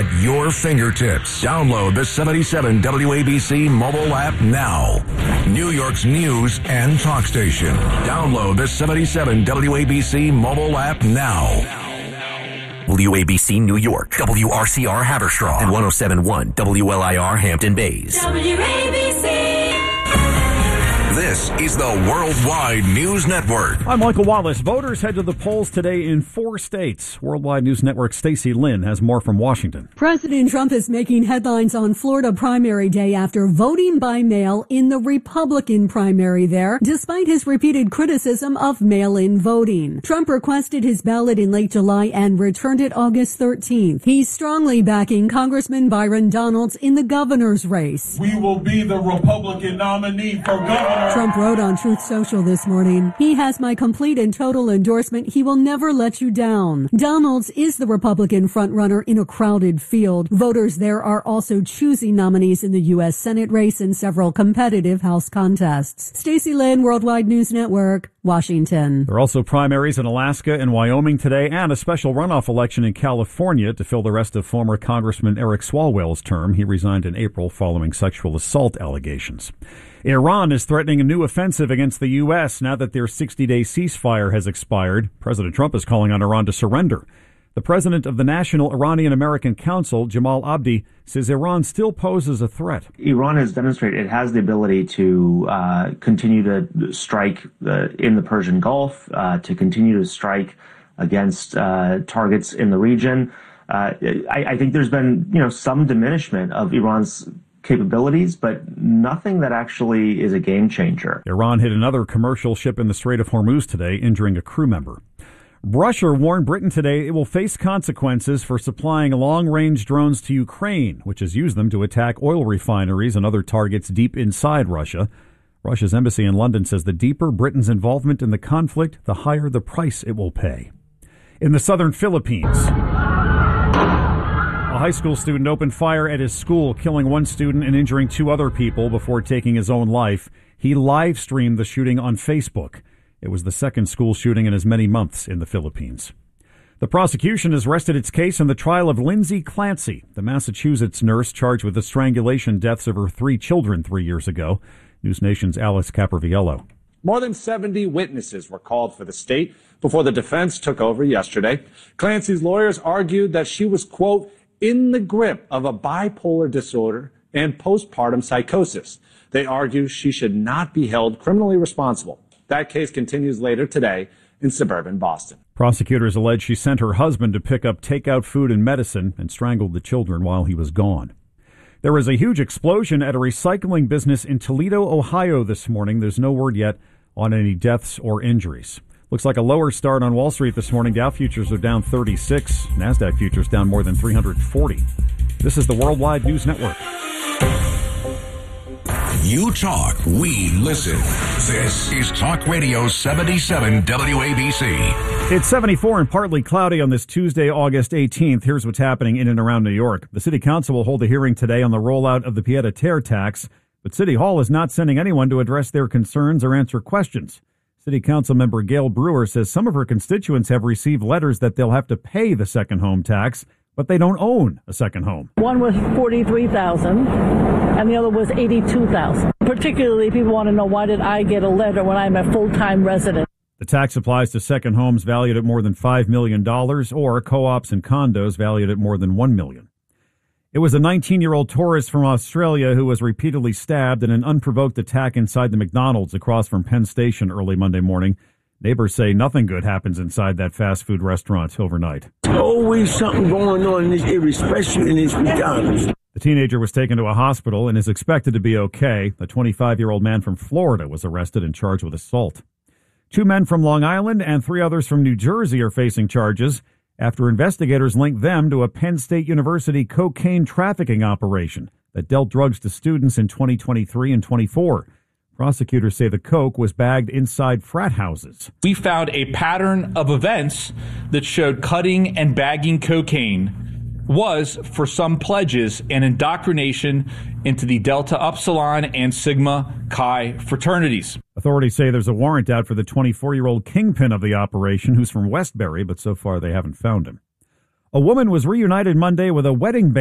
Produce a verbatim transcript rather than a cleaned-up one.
At your fingertips. Download the seventy-seven W A B C mobile app now. New York's news and talk station. Download the seventy-seven W A B C mobile app now. W A B C New York, W R C R Haverstraw, and one oh seven point one W L I R Hampton Bays. W A B C. This is the Worldwide News Network. I'm Michael Wallace. Voters head to the polls today in four states. Worldwide News Network's Stacey Lynn has more from Washington. President Trump is making headlines on Florida primary day after voting by mail in the Republican primary there, despite his repeated criticism of mail-in voting. Trump requested his ballot in late July and returned it August thirteenth. He's strongly backing Congressman Byron Donalds in the governor's race. We will be the Republican nominee for governor. Trump wrote on Truth Social this morning, "He has my complete and total endorsement. He will never let you down." Donalds is the Republican frontrunner in a crowded field. Voters there are also choosing nominees in the U S Senate race and several competitive House contests. Stacey Lynn, Worldwide News Network, Washington. There are also primaries in Alaska and Wyoming today and a special runoff election in California to fill the rest of former Congressman Eric Swalwell's term. He resigned in April following sexual assault allegations. Iran is threatening a new offensive against the U S now that their sixty-day ceasefire has expired. President Trump is calling on Iran to surrender. The president of the National Iranian-American Council, Jamal Abdi, says Iran still poses a threat. Iran has demonstrated it has the ability to uh, continue to strike uh, in the Persian Gulf, uh, to continue to strike against uh, targets in the region. Uh, I, I think there's been, you know, some diminishment of Iran's capabilities, but nothing that actually is a game changer. Iran hit another commercial ship in the Strait of Hormuz today, injuring a crew member. Russia warned Britain today it will face consequences for supplying long-range drones to Ukraine, which has used them to attack oil refineries and other targets deep inside Russia. Russia's embassy in London says the deeper Britain's involvement in the conflict, the higher the price it will pay. In the southern Philippines, a high school student opened fire at his school, killing one student and injuring two other people before taking his own life. He live-streamed the shooting on Facebook. It was the second school shooting in as many months in the Philippines. The prosecution has rested its case in the trial of Lindsay Clancy, the Massachusetts nurse charged with the strangulation deaths of her three children three years ago. News Nation's Alex Caparviello. More than seventy witnesses were called for the state before the defense took over yesterday. Clancy's lawyers argued that she was, quote, in the grip of a bipolar disorder and postpartum psychosis. They argue she should not be held criminally responsible. That case continues later today in suburban Boston. Prosecutors allege she sent her husband to pick up takeout food and medicine and strangled the children while he was gone. There was a huge explosion at a recycling business in Toledo, Ohio this morning. There's no word yet on any deaths or injuries. Looks like a lower start on Wall Street this morning. Dow futures are down thirty-six. NASDAQ futures down more than three hundred forty. This is the Worldwide News Network. You talk, we listen. This is Talk Radio seventy-seven W A B C. It's seventy-four and partly cloudy on this Tuesday, August eighteenth. Here's what's happening in and around New York. The City Council will hold a hearing today on the rollout of the pied-à-terre tax, but City Hall is not sending anyone to address their concerns or answer questions. City Council member Gail Brewer says some of her constituents have received letters that they'll have to pay the second home tax, but they don't own a second home. One was forty-three thousand dollars and the other was eighty-two thousand dollars. Particularly, people want to know, why did I get a letter when I'm a full-time resident? The tax applies to second homes valued at more than five million dollars or co-ops and condos valued at more than one million dollars. It was a nineteen-year-old tourist from Australia who was repeatedly stabbed in an unprovoked attack inside the McDonald's across from Penn Station early Monday morning. Neighbors say nothing good happens inside that fast food restaurant overnight. Always something going on in this area, especially in these McDonald's. The teenager was taken to a hospital and is expected to be okay. The twenty-five-year-old man from Florida was arrested and charged with assault. Two men from Long Island and three others from New Jersey are facing charges after investigators linked them to a Penn State University cocaine trafficking operation that dealt drugs to students in twenty twenty-three and twenty-four. Prosecutors say the coke was bagged inside frat houses. We found a pattern of events that showed cutting and bagging cocaine was, for some pledges, an indoctrination into the Delta Upsilon and Sigma Chi fraternities. Authorities say there's a warrant out for the twenty-four-year-old kingpin of the operation, who's from Westbury, but so far they haven't found him. A woman was reunited Monday with a wedding band.